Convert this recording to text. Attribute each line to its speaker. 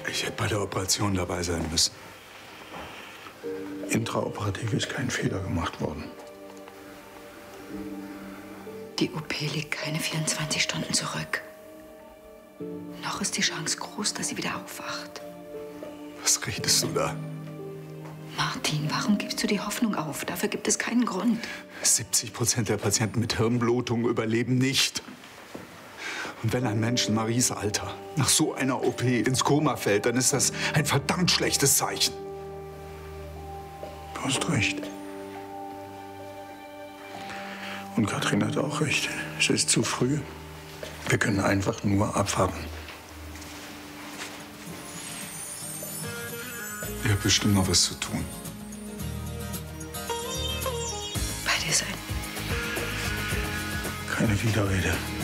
Speaker 1: Ich hätte bei der Operation dabei sein müssen.
Speaker 2: Intraoperativ ist kein Fehler gemacht worden.
Speaker 3: Die OP liegt keine 24 Stunden zurück. Noch ist die Chance groß, dass sie wieder aufwacht.
Speaker 1: Was redest du da?
Speaker 3: Martin, warum gibst du die Hoffnung auf? Dafür gibt es keinen Grund.
Speaker 1: 70% der Patienten mit Hirnblutung überleben nicht. Und wenn ein Mensch in Maries Alter nach so einer OP ins Koma fällt, dann ist das ein verdammt schlechtes Zeichen.
Speaker 2: Du hast recht. Und Katrin hat auch recht. Es ist zu früh. Wir können einfach nur abwarten.
Speaker 1: Ihr habt bestimmt noch was zu tun.
Speaker 3: Bei dir sein.
Speaker 2: Keine Widerrede.